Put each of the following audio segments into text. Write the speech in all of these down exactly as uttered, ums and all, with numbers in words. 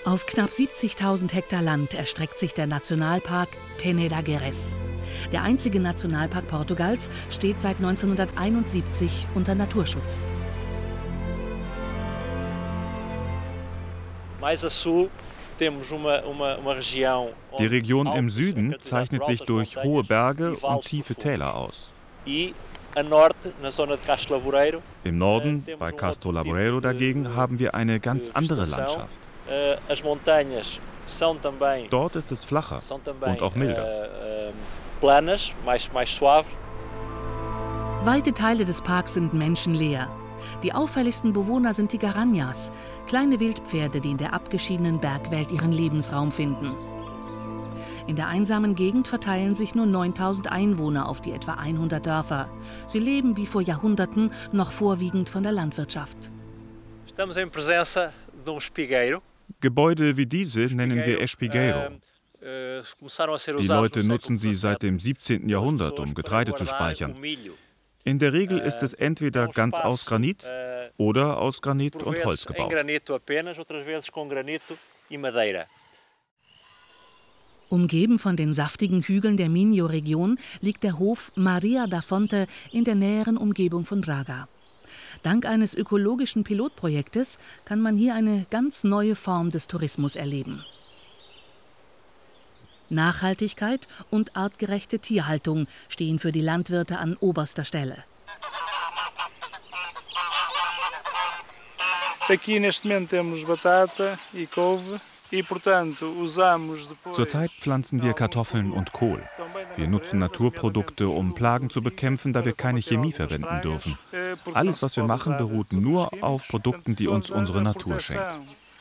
Auf knapp siebzigtausend Hektar Land erstreckt sich der Nationalpark Peneda Gerês. Der einzige Nationalpark Portugals steht seit neunzehnhunderteinundsiebzig unter Naturschutz. Die Region im Süden zeichnet sich durch hohe Berge und tiefe Täler aus. Im Norden, bei Castro Laboreiro dagegen, haben wir eine ganz andere Landschaft. Dort ist es flacher und auch milder. Weite Teile des Parks sind menschenleer. Die auffälligsten Bewohner sind die Garanhas, kleine Wildpferde, die in der abgeschiedenen Bergwelt ihren Lebensraum finden. In der einsamen Gegend verteilen sich nur neuntausend Einwohner auf die etwa hundert Dörfer. Sie leben wie vor Jahrhunderten noch vorwiegend von der Landwirtschaft. Gebäude wie diese nennen wir Espigueiro. Die Leute nutzen sie seit dem siebzehnten Jahrhundert, um Getreide zu speichern. In der Regel ist es entweder ganz aus Granit oder aus Granit und Holz gebaut. Umgeben von den saftigen Hügeln der Minho-Region liegt der Hof Maria da Fonte in der näheren Umgebung von Braga. Dank eines ökologischen Pilotprojektes kann man hier eine ganz neue Form des Tourismus erleben. Nachhaltigkeit und artgerechte Tierhaltung stehen für die Landwirte an oberster Stelle. Zurzeit pflanzen wir Kartoffeln und Kohl. Wir nutzen Naturprodukte, um Plagen zu bekämpfen, da wir keine Chemie verwenden dürfen. Alles, was wir machen, beruht nur auf Produkten, die uns unsere Natur schenkt.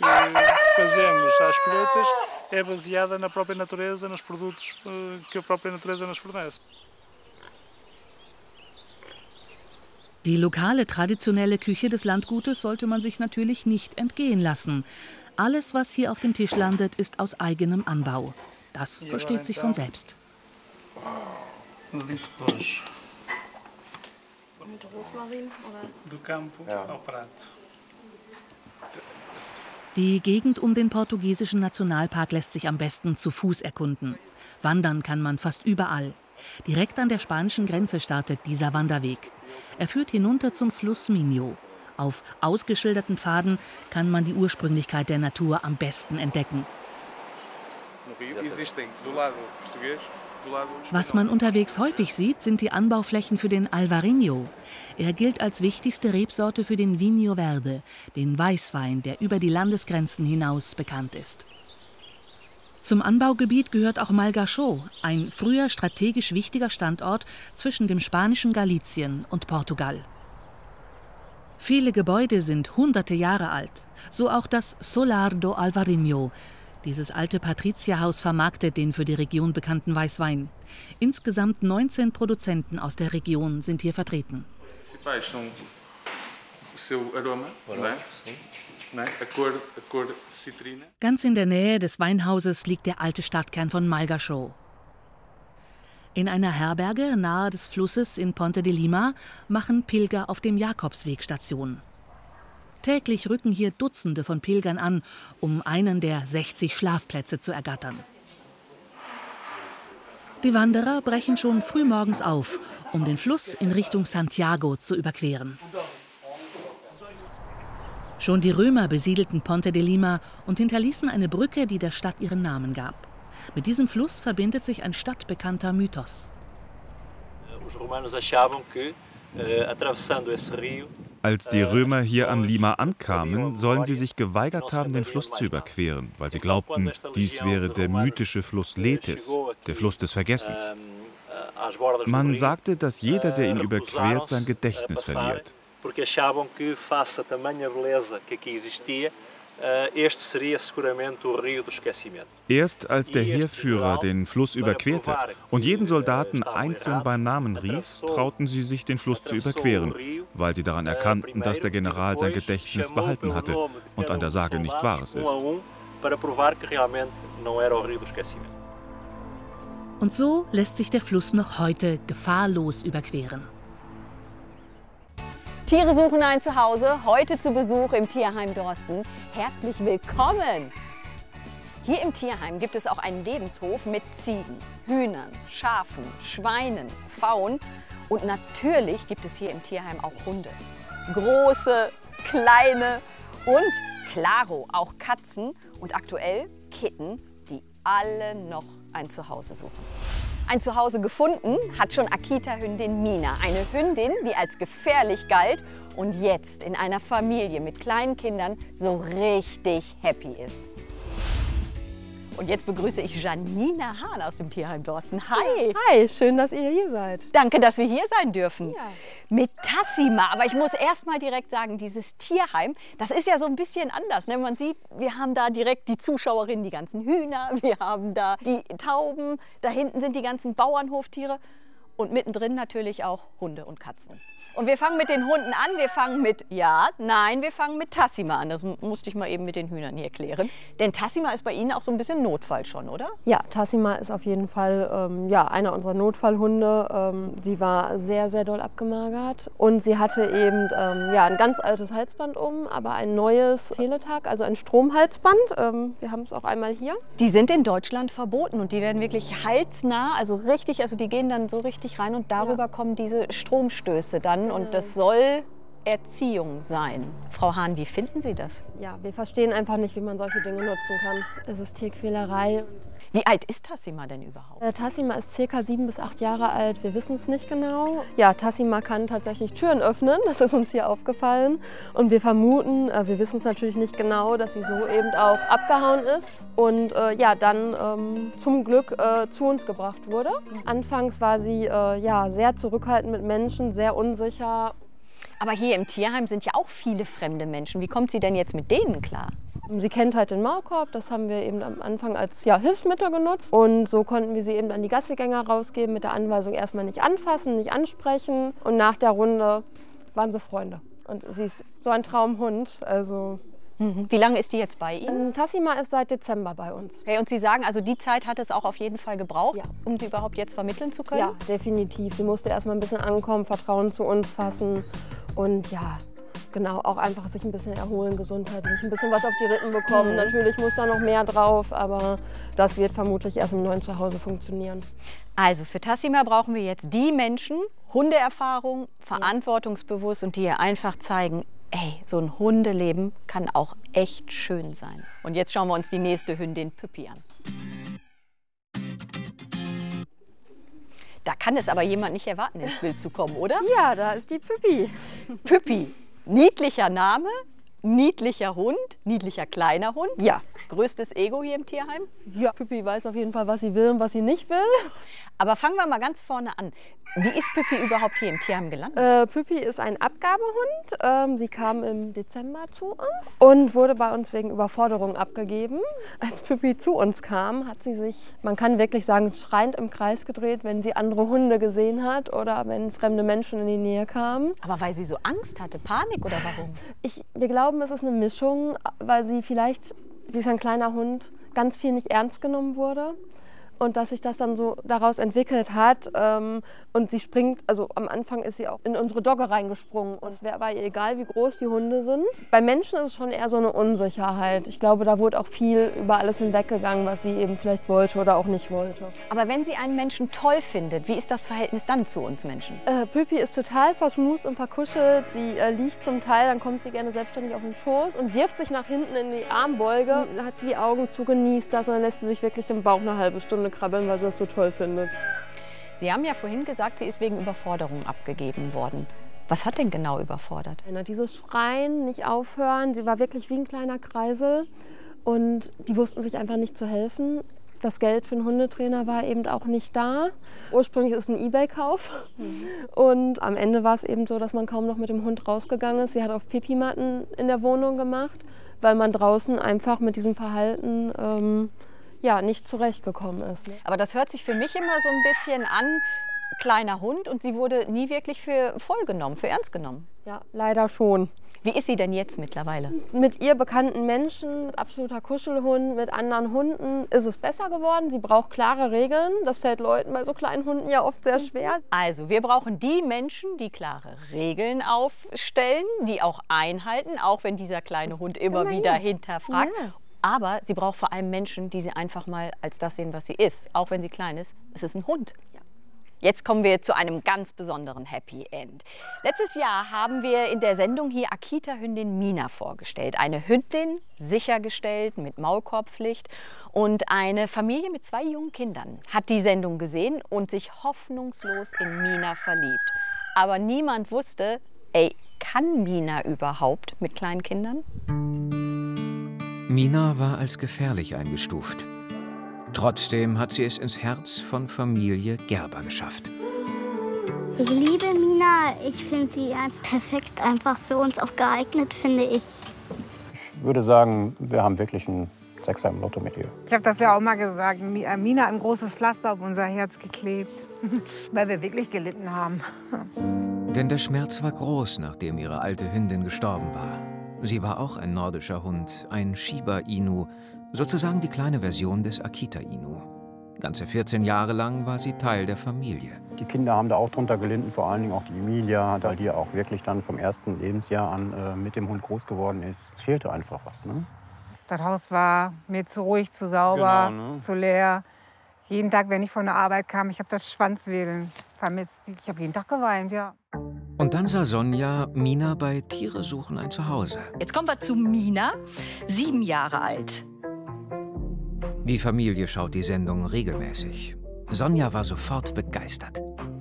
Die lokale traditionelle Küche des Landgutes sollte man sich natürlich nicht entgehen lassen. Alles, was hier auf dem Tisch landet, ist aus eigenem Anbau. Das versteht sich von selbst. Mit Rosmarin oder? Die Gegend um den portugiesischen Nationalpark lässt sich am besten zu Fuß erkunden. Wandern kann man fast überall. Direkt an der spanischen Grenze startet dieser Wanderweg. Er führt hinunter zum Fluss Minho. Auf ausgeschilderten Pfaden kann man die Ursprünglichkeit der Natur am besten entdecken. Was man unterwegs häufig sieht, sind die Anbauflächen für den Alvarinho. Er gilt als wichtigste Rebsorte für den Vinho Verde, den Weißwein, der über die Landesgrenzen hinaus bekannt ist. Zum Anbaugebiet gehört auch Malgaschó, ein früher strategisch wichtiger Standort zwischen dem spanischen Galizien und Portugal. Viele Gebäude sind hunderte Jahre alt, so auch das Solar do Alvarinho. Dieses alte Patrizierhaus vermarktet den für die Region bekannten Weißwein. Insgesamt neunzehn Produzenten aus der Region sind hier vertreten. Ganz in der Nähe des Weinhauses liegt der alte Stadtkern von Malgaschó. In einer Herberge nahe des Flusses in Ponte de Lima machen Pilger auf dem Jakobsweg Station. Täglich rücken hier Dutzende von Pilgern an, um einen der sechzig Schlafplätze zu ergattern. Die Wanderer brechen schon frühmorgens auf, um den Fluss in Richtung Santiago zu überqueren. Schon die Römer besiedelten Ponte de Lima und hinterließen eine Brücke, die der Stadt ihren Namen gab. Mit diesem Fluss verbindet sich ein stadtbekannter Mythos. Als die Römer hier am Lima ankamen, sollen sie sich geweigert haben, den Fluss zu überqueren, weil sie glaubten, dies wäre der mythische Fluss Letis, der Fluss des Vergessens. Man sagte, dass jeder, der ihn überquert, sein Gedächtnis verliert. Erst als der Heerführer den Fluss überquerte und jeden Soldaten einzeln beim Namen rief, trauten sie sich, den Fluss zu überqueren, weil sie daran erkannten, dass der General sein Gedächtnis behalten hatte und an der Sage nichts Wahres ist. Und so lässt sich der Fluss noch heute gefahrlos überqueren. Tiere suchen ein Zuhause, heute zu Besuch im Tierheim Dorsten. Herzlich willkommen! Hier im Tierheim gibt es auch einen Lebenshof mit Ziegen, Hühnern, Schafen, Schweinen, Pfauen und natürlich gibt es hier im Tierheim auch Hunde. Große, kleine und, klaro, auch Katzen und aktuell Kitten, die alle noch ein Zuhause suchen. Ein Zuhause gefunden hat schon Akita-Hündin Mina, eine Hündin, die als gefährlich galt und jetzt in einer Familie mit kleinen Kindern so richtig happy ist. Und jetzt begrüße ich Janina Hahn aus dem Tierheim Dorsten. Hi! Hi, schön, dass ihr hier seid. Danke, dass wir hier sein dürfen. Ja. Mit Tassima. Aber ich muss erst mal direkt sagen, dieses Tierheim, das ist ja so ein bisschen anders. Ne? Man sieht, wir haben da direkt die Zuschauerinnen, die ganzen Hühner, wir haben da die Tauben, da hinten sind die ganzen Bauernhoftiere und mittendrin natürlich auch Hunde und Katzen. Und wir fangen mit den Hunden an, wir fangen mit, ja, nein, wir fangen mit Tassima an. Das musste ich mal eben mit den Hühnern hier klären. Denn Tassima ist bei Ihnen auch so ein bisschen Notfall schon, oder? Ja, Tassima ist auf jeden Fall ähm, ja, einer unserer Notfallhunde. Ähm, sie war sehr, sehr doll abgemagert und sie hatte eben ähm, ja, ein ganz altes Halsband um, aber ein neues Teletag, also ein Stromhalsband. Ähm, wir haben es auch einmal hier. Die sind in Deutschland verboten und die werden wirklich halsnah, also richtig, also die gehen dann so richtig rein und darüber ja. kommen diese Stromstöße dann. Und das soll Erziehung sein. Frau Hahn, wie finden Sie das? Ja, wir verstehen einfach nicht, wie man solche Dinge nutzen kann. Es ist Tierquälerei. Wie alt ist Tassima denn überhaupt? Äh, Tassima ist circa sieben bis acht Jahre alt. Wir wissen es nicht genau. Ja, Tassima kann tatsächlich Türen öffnen. Das ist uns hier aufgefallen. Und wir vermuten, äh, wir wissen es natürlich nicht genau, dass sie so eben auch abgehauen ist und äh, ja, dann ähm, zum Glück äh, zu uns gebracht wurde. Anfangs war sie äh, ja, sehr zurückhaltend mit Menschen, sehr unsicher. Aber hier im Tierheim sind ja auch viele fremde Menschen. Wie kommt sie denn jetzt mit denen klar? Sie kennt halt den Maulkorb, das haben wir eben am Anfang als ja, Hilfsmittel genutzt. Und so konnten wir sie eben an die Gassigänger rausgeben mit der Anweisung, erstmal nicht anfassen, nicht ansprechen. Und nach der Runde waren sie Freunde. Und sie ist so ein Traumhund. Also mhm. Wie lange ist die jetzt bei Ihnen? Ähm, Tassima ist seit Dezember bei uns. Okay, und Sie sagen, also die Zeit hat es auch auf jeden Fall gebraucht, ja. um sie überhaupt jetzt vermitteln zu können? Ja, definitiv. Sie musste erstmal ein bisschen ankommen, Vertrauen zu uns fassen. Und ja, genau, auch einfach sich ein bisschen erholen, gesundheitlich, ein bisschen was auf die Rippen bekommen. Mhm. Natürlich muss da noch mehr drauf, aber das wird vermutlich erst im neuen Zuhause funktionieren. Also für Tassima brauchen wir jetzt die Menschen, Hundeerfahrung, verantwortungsbewusst und die ihr einfach zeigen, ey, so ein Hundeleben kann auch echt schön sein. Und jetzt schauen wir uns die nächste Hündin Püppi an. Da kann es aber jemand nicht erwarten, ins Bild zu kommen, oder? Ja, da ist die Püppi. Püppi, niedlicher Name, niedlicher Hund, niedlicher kleiner Hund. Ja. Größtes Ego hier im Tierheim? Ja, Püppi weiß auf jeden Fall, was sie will und was sie nicht will. Aber fangen wir mal ganz vorne an. Wie ist Püppi überhaupt hier im Tierheim gelandet? Äh, Püppi ist ein Abgabehund. Ähm, sie kam im Dezember zu uns und wurde bei uns wegen Überforderung abgegeben. Als Püppi zu uns kam, hat sie sich, man kann wirklich sagen, schreiend im Kreis gedreht, wenn sie andere Hunde gesehen hat oder wenn fremde Menschen in die Nähe kamen. Aber weil sie so Angst hatte, Panik oder warum? Ich, wir glauben, es ist eine Mischung, weil sie vielleicht, sie ist ein kleiner Hund, ganz viel nicht ernst genommen wurde. Und dass sich das dann so daraus entwickelt hat. Ähm, und sie springt, also am Anfang ist sie auch in unsere Dogge reingesprungen. Und es war ihr egal, wie groß die Hunde sind. Bei Menschen ist es schon eher so eine Unsicherheit. Ich glaube, da wurde auch viel über alles hinweggegangen, was sie eben vielleicht wollte oder auch nicht wollte. Aber wenn sie einen Menschen toll findet, wie ist das Verhältnis dann zu uns Menschen? Äh, Püppi ist total verschmust und verkuschelt. Sie äh, liegt zum Teil, dann kommt sie gerne selbstständig auf den Schoß und wirft sich nach hinten in die Armbeuge. Dann hat sie die Augen zu, genießt das und dann lässt sie sich wirklich den Bauch eine halbe Stunde krabbeln, weil sie das so toll findet. Sie haben ja vorhin gesagt, sie ist wegen Überforderung abgegeben worden. Was hat denn genau überfordert? Dieses Schreien, nicht aufhören. Sie war wirklich wie ein kleiner Kreisel und die wussten sich einfach nicht zu helfen. Das Geld für einen Hundetrainer war eben auch nicht da. Ursprünglich ist es ein eBay-Kauf. Mhm. Und am Ende war es eben so, dass man kaum noch mit dem Hund rausgegangen ist. Sie hat auf Pipi-Matten in der Wohnung gemacht, weil man draußen einfach mit diesem Verhalten ähm, ja, nicht zurechtgekommen ist. Ne? Aber das hört sich für mich immer so ein bisschen an, kleiner Hund, und sie wurde nie wirklich für voll genommen, für ernst genommen. Ja, leider schon. Wie ist sie denn jetzt mittlerweile? Mit ihr bekannten Menschen, mit absoluter Kuschelhund, mit anderen Hunden ist es besser geworden. Sie braucht klare Regeln. Das fällt Leuten bei so kleinen Hunden ja oft sehr schwer. Also wir brauchen die Menschen, die klare Regeln aufstellen, die auch einhalten, auch wenn dieser kleine Hund immer wieder hinterfragt. Ja. Aber sie braucht vor allem Menschen, die sie einfach mal als das sehen, was sie ist. Auch wenn sie klein ist, es ist ein Hund. Jetzt kommen wir zu einem ganz besonderen Happy End. Letztes Jahr haben wir in der Sendung hier Akita-Hündin Mina vorgestellt. Eine Hündin, sichergestellt, mit Maulkorbpflicht. Und eine Familie mit zwei jungen Kindern hat die Sendung gesehen und sich hoffnungslos in Mina verliebt. Aber niemand wusste, ey, kann Mina überhaupt mit kleinen Kindern? Mina war als gefährlich eingestuft. Trotzdem hat sie es ins Herz von Familie Gerber geschafft. Ich liebe Mina. Ich finde sie perfekt, einfach für uns auch geeignet, finde ich. Ich würde sagen, wir haben wirklich einen Sechser im Lotto mit ihr. Ich habe das ja auch mal gesagt. Mina hat ein großes Pflaster auf unser Herz geklebt, weil wir wirklich gelitten haben. Denn der Schmerz war groß, nachdem ihre alte Hündin gestorben war. Sie war auch ein nordischer Hund, ein Shiba Inu, sozusagen die kleine Version des Akita Inu. Ganze vierzehn Jahre lang war sie Teil der Familie. Die Kinder haben da auch drunter gelitten, vor allen Dingen auch die Emilia, weil die auch wirklich dann vom ersten Lebensjahr an äh, mit dem Hund groß geworden ist. Es fehlte einfach was, ne? Das Haus war mir zu ruhig, zu sauber, genau, ne? zu leer. Jeden Tag, wenn ich von der Arbeit kam, ich habe das Schwanzwedeln vermisst. Ich habe jeden Tag geweint, ja. Und dann sah Sonja Mina bei Tiere suchen ein Zuhause. Jetzt kommen wir zu Mina, sieben Jahre alt. Die Familie schaut die Sendung regelmäßig. Sonja war sofort begeistert.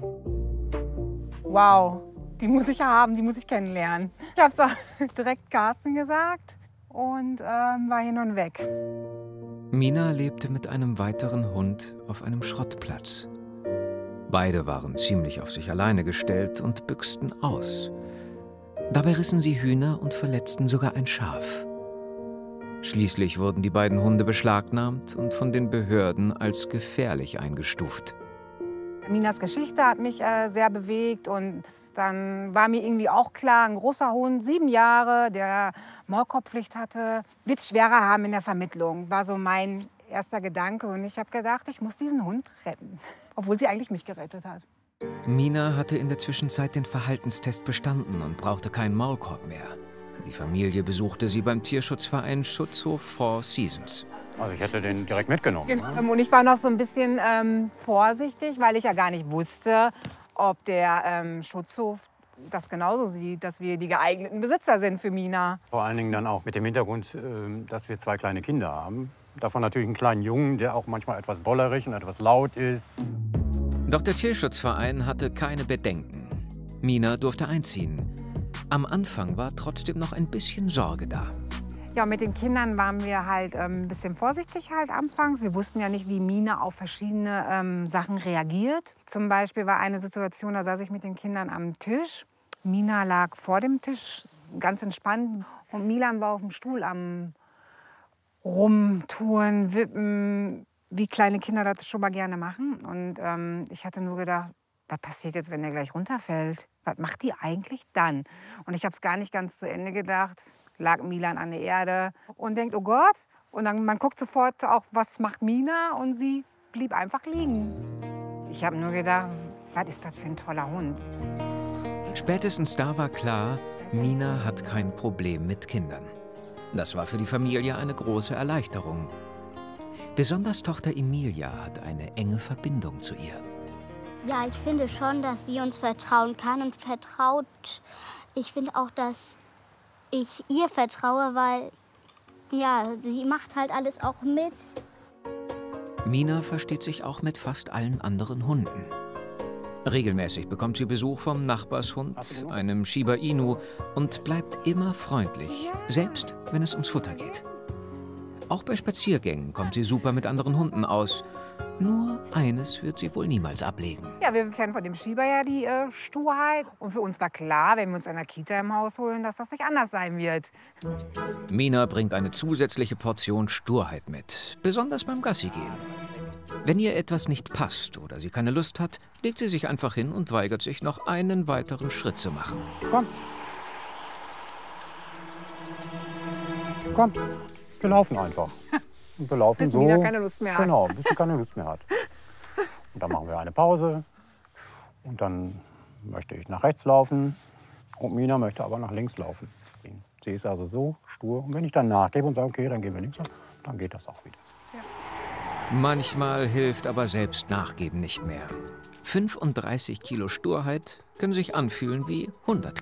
Wow, die muss ich haben, die muss ich kennenlernen. Ich habe es auch direkt Carsten gesagt und ähm, war hin und weg. Mina lebte mit einem weiteren Hund auf einem Schrottplatz. Beide waren ziemlich auf sich alleine gestellt und büchsten aus. Dabei rissen sie Hühner und verletzten sogar ein Schaf. Schließlich wurden die beiden Hunde beschlagnahmt und von den Behörden als gefährlich eingestuft. Minas Geschichte hat mich äh, sehr bewegt und dann war mir irgendwie auch klar, ein großer Hund, sieben Jahre, der Maulkorbpflicht hatte, wird schwerer haben in der Vermittlung, war so mein erster Gedanke. Und ich habe gedacht, ich muss diesen Hund retten, obwohl sie eigentlich mich gerettet hat. Mina hatte in der Zwischenzeit den Verhaltenstest bestanden und brauchte keinen Maulkorb mehr. Die Familie besuchte sie beim Tierschutzverein Schutzhof Four Seasons. Also ich hätte den direkt mitgenommen. Genau. Ne? Und ich war noch so ein bisschen ähm, vorsichtig, weil ich ja gar nicht wusste, ob der ähm, Schutzhof das genauso sieht, dass wir die geeigneten Besitzer sind für Mina. Vor allen Dingen dann auch mit dem Hintergrund, äh, dass wir zwei kleine Kinder haben. Davon natürlich einen kleinen Jungen, der auch manchmal etwas bollerig und etwas laut ist. Doch der Tierschutzverein hatte keine Bedenken. Mina durfte einziehen. Am Anfang war trotzdem noch ein bisschen Sorge da. Ja, mit den Kindern waren wir halt ähm, ein bisschen vorsichtig halt anfangs. Wir wussten ja nicht, wie Mina auf verschiedene ähm, Sachen reagiert. Zum Beispiel war eine Situation, da saß ich mit den Kindern am Tisch. Mina lag vor dem Tisch, ganz entspannt. Und Milan war auf dem Stuhl am Rumtouren, Wippen, wie kleine Kinder das schon mal gerne machen. Und ähm, ich hatte nur gedacht, was passiert jetzt, wenn der gleich runterfällt? Was macht die eigentlich dann? Und ich habe es gar nicht ganz zu Ende gedacht. Lag Milan an der Erde und denkt, oh Gott. Und dann man guckt sofort auch, was macht Mina? Und sie blieb einfach liegen. Ich habe nur gedacht, was ist das für ein toller Hund? Spätestens da war klar, Mina hat kein Problem mit Kindern. Das war für die Familie eine große Erleichterung. Besonders Tochter Emilia hat eine enge Verbindung zu ihr. Ja, ich finde schon, dass sie uns vertrauen kann und vertraut. Ich finde auch, dass ich ihr vertraue, weil ja, sie macht halt alles auch mit. Mina versteht sich auch mit fast allen anderen Hunden. Regelmäßig bekommt sie Besuch vom Nachbarshund, einem Shiba Inu, und bleibt immer freundlich, selbst wenn es ums Futter geht. Auch bei Spaziergängen kommt sie super mit anderen Hunden aus. Nur eines wird sie wohl niemals ablegen. Ja, wir kennen von dem Shiba ja die äh, Sturheit. Und für uns war klar, wenn wir uns eine Kita im Haus holen, dass das nicht anders sein wird. Mina bringt eine zusätzliche Portion Sturheit mit, besonders beim Gassigehen. Wenn ihr etwas nicht passt oder sie keine Lust hat, legt sie sich einfach hin und weigert sich, noch einen weiteren Schritt zu machen. Komm. Komm, wir laufen einfach. Und wir laufen bis so. Bis Mina keine Lust mehr hat. Genau, bis sie keine Lust mehr hat. Und dann machen wir eine Pause. Und dann möchte ich nach rechts laufen. Und Mina möchte aber nach links laufen. Sie ist also so stur. Und wenn ich dann nachgebe und sage, okay, dann gehen wir nichts, dann geht das auch wieder. Manchmal hilft aber selbst Nachgeben nicht mehr. fünfunddreißig Kilo Sturheit können sich anfühlen wie hundert